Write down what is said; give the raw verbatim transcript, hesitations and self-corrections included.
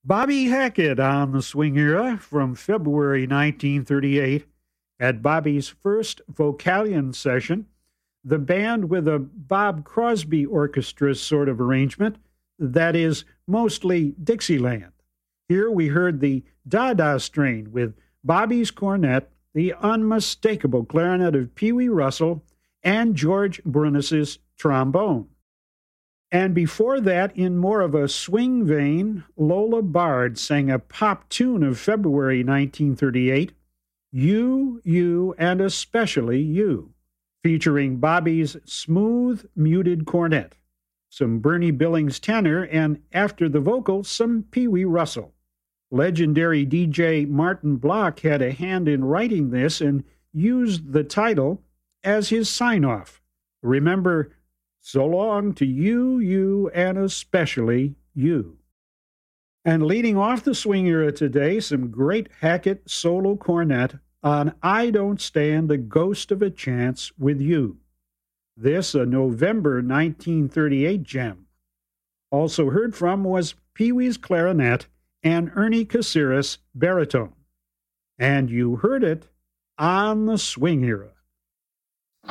Bobby Hackett on the swing era from February nineteen thirty-eight. At Bobby's first Vocalion session, the band with a Bob Crosby orchestra sort of arrangement, that is, mostly Dixieland. Here we heard the Dada strain with Bobby's cornet, the unmistakable clarinet of Pee Wee Russell, and George Brunis's trombone. And before that, in more of a swing vein, Lola Bard sang a pop tune of February nineteen thirty-eight, You, You, and Especially You, featuring Bobby's smooth, muted cornet, some Bernie Billings tenor, and after the vocals, some Pee Wee Russell. Legendary D J Martin Block had a hand in writing this and used the title as his sign-off. Remember, so long to you, you, and especially you. And leading off the swing era today, some great Hackett solo cornet on I Don't Stand a Ghost of a Chance with You. This, a November nineteen thirty-eight gem. Also heard from was Pee Wee's clarinet and Ernie Caceres baritone. And you heard it on the swing era.